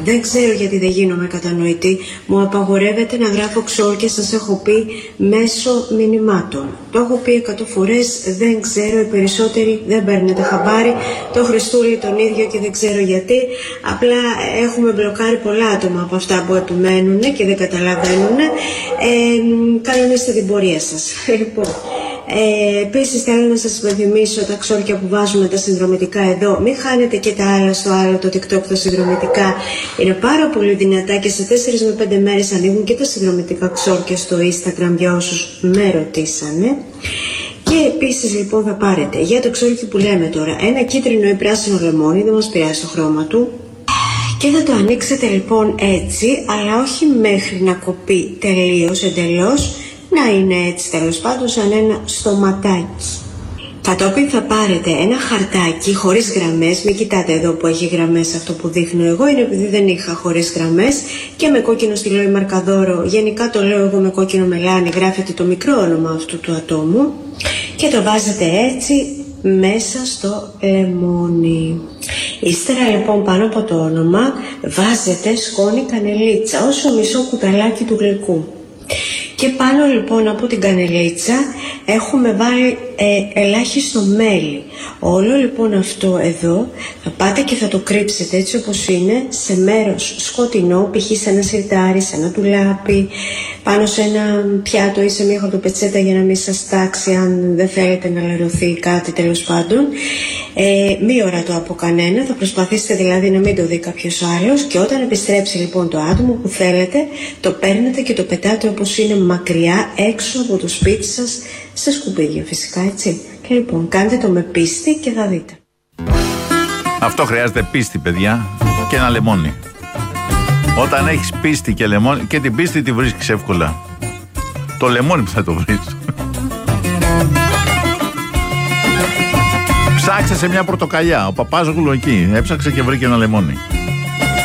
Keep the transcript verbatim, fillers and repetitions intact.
Δεν ξέρω γιατί δεν γίνομαι κατανοητή. Μου απαγορεύεται να γράφω ξόρκια, σας έχω πει, μέσω μηνυμάτων. Το έχω πει εκατό φορές, δεν ξέρω, οι περισσότεροι δεν παίρνετε χαμπάρι. Το Χριστούλη τον ίδιο και δεν ξέρω γιατί. Απλά έχουμε μπλοκάρει πολλά άτομα από αυτά που επιμένουν και δεν καταλαβαίνουν. Ε, κανονίστε την πορεία σας. Λοιπόν. Ε, επίσης θέλω να σας υπενθυμίσω τα ξόρκια που βάζουμε τα συνδρομητικά εδώ. Μην χάνετε και τα άλλα στο άλλο, το TikTok, τα συνδρομητικά. Είναι πάρα πολύ δυνατά και σε τέσσερις με πέντε μέρες ανοίγουν και τα συνδρομητικά ξόρκια στο Instagram για όσους με ρωτήσανε. Και επίσης λοιπόν θα πάρετε για το ξόρκι που λέμε τώρα ένα κίτρινο ή πράσινο λεμόνι, δεν μας πειράζει το χρώμα του. Και θα το ανοίξετε λοιπόν έτσι, αλλά όχι μέχρι να κοπεί τελείως, εντελώς. Να είναι έτσι τέλος πάντων σαν ένα στοματάκι. Κατόπιν θα πάρετε ένα χαρτάκι χωρίς γραμμές. Μην κοιτάτε εδώ που έχει γραμμές αυτό που δείχνω εγώ. Είναι επειδή δεν είχα χωρίς γραμμές και με κόκκινο στυλό ή μαρκαδόρο. Γενικά το λέω εγώ με κόκκινο μελάνι. Γράφετε το μικρό όνομα αυτού του ατόμου. Και το βάζετε έτσι μέσα στο λεμόνι. Ύστερα λοιπόν πάνω από το όνομα βάζετε σκόνη κανελίτσα, όσο μισό κουταλάκι του γλυκού. Και πάνω λοιπόν από την κανελίτσα έχουμε βάλει ε, ελάχιστο μέλι. Όλο λοιπόν αυτό εδώ θα πάτε και θα το κρύψετε έτσι όπως είναι σε μέρος σκοτεινό, π.χ. σε ένα σιρτάρι, σε ένα τουλάπι, πάνω σε ένα πιάτο ή σε μια χορτοπετσέτα για να μην σας τάξει αν δεν θέλετε να λερωθεί κάτι τέλος πάντων. Ε, μη ορατό από κανένα, θα προσπαθήσετε δηλαδή να μην το δει κάποιος άλλος και όταν επιστρέψει λοιπόν το άτομο που θέλετε το παίρνετε και το πετάτε όπως είναι μακριά έξω από το σπίτι σας σε σκουπίδια φυσικά, έτσι. Και λοιπόν κάντε το με πίστη και θα δείτε. Αυτό χρειάζεται πίστη, παιδιά, και ένα λεμόνι. Όταν έχεις πίστη και λεμόνι, και την πίστη τη βρίσκεις εύκολα. Το λεμόνι που θα το βρεις. Ψάξε σε μια πορτοκαλιά. Ο Παπάζογλου εκεί έψαξε και βρήκε ένα λεμόνι.